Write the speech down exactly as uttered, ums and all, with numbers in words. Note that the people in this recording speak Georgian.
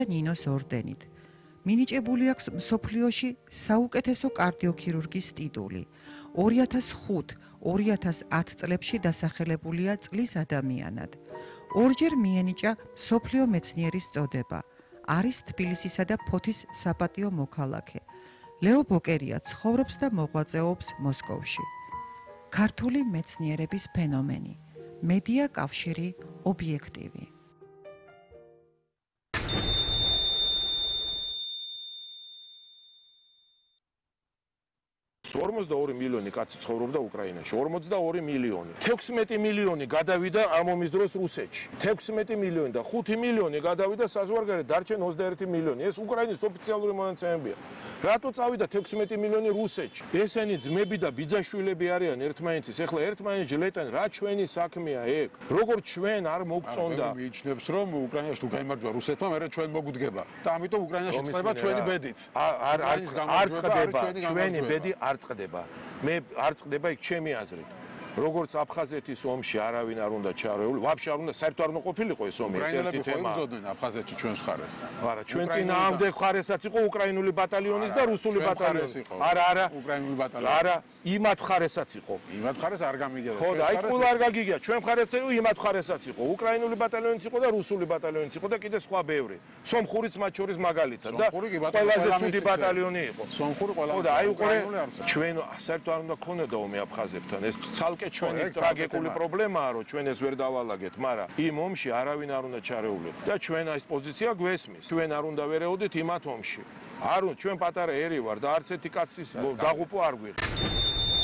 ნინოს ორდენით. მინიჭებული აქვს მსოფლიოში საუკეთესო კარდიოქირურგის ტიტული. ორი ათას ხუთი ორი ათას ათი წლებში დასახელებულია წლის ადამიანად. ორჯერ მიენიჭა მსოფლიო მეცნიერის წოდება. არის თბილისისა და ფოთის საპატიო მოქალაქე. ლეო ბოკერია ცხოვრობს და მოღვაწეობს მოსკოვში. ქართული მეცნიერების ფენომენი. მედია კავშირი ობიექტივი. ორმოცდაორი მილიონი კაცი ცხოვრობდა უკრაინაში. ორმოცდაორი მილიონი. თექვსმეტი მილიონი გადავიდა ამ ომის დროს რუსეთში. თექვსმეტი მილიონი და ხუთი მილიონი გადავიდა საზღვარგარეთ, დარჩენ ოცდაერთი მილიონი. ეს უკრაინის ოფიციალური მონაცემებია. რატო წავიდა თექვსმეტი მილიონი რუსეთში? ესენი ძმები და ბიძაშვილები არიან ერთმანეთის. ეხლა ერთმანეთს ჟლეტენ, რა ჩვენი საქმეა ეგ? როგორც ჩვენ არ მოგწონდა. მიიჩნევს რომ უკრაინაში თუ გაიმარჯვა რუსეთმა, მერე ჩვენ მოგვდგება. და ამიტომ უკრაინაში წდება ჩვენი ბედით. არ არ არ წყდება ჩვენი ბედი არ წყდება. მე არ წყდება იქ ჩემი აზრით. როგორც აფხაზეთის ომში არავინ არ უნდა ჩარეულ, ვაფშე არ უნდა საერთოდ არ უნდა ყოფილიყო ეს ომი, ეს ერთი თემა. უკრაინელები აფხაზეთში ჩვენს მხარეს. არა, ჩვენ წინააღმდეგ მხარესაც იყო უკრაინული ბატალიონის და რუსული ბატალიონის. არა, არა, უკრაინული ბატალიონი. არა, იმათ მხარესაც იყო. იმათ მხარეს არ გამიგია. ხო, და აი ყוლა არ გაგიგია, ჩვენ მხარეც იყო, იმათ მხარესაც იყო. უკრაინული ბატალიონიც იყო და რუსული ბატალიონიც იყო და კიდე სხვა ბევრი. სომხურიც მათ შორის მაგალითად და ყველაზე ცუდი ბატალიონი იყო. სომხური ყველა. ხო, და აი უყურე ჩვენ საერთოდ არ უნდა გქონოდა ომი აფხაზებთან. ეს ცალკე ჩვენი ტრაგიკული პრობლემაა, რომ ჩვენ ეს ვერ დავალაგეთ, მაგრამ იმ ომში არავინ არ უნდა ჩარეულიყო. და ჩვენ ეს პოზიცია გვესმის. ჩვენ არ უნდა ვერეოდეთ იმათ ომში. არ უნდა ჩვენ პატარა ერი ვარ და არც ერთი კაცის დაღუპვა არ გვიღია.